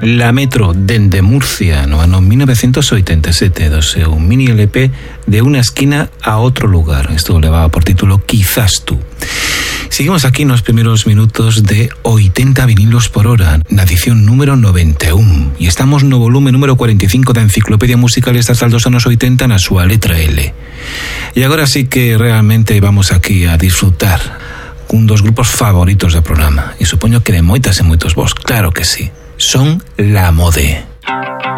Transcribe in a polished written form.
La Metro dende Murcia no ano 1987 do seu mini LP De una esquina a outro lugar. Isto levaba por título Quizás tú. Seguimos aquí nos primeiros minutos de 80 vinilos por hora, na edición número 91. E estamos no volume número 45 da Enciclopedia Musical Estatal dos anos 80 na súa letra L. E agora sí que realmente vamos aquí a disfrutar un dos grupos favoritos do programa. E supoño que de moitas e moitos vos, claro que sí. Son La Mode.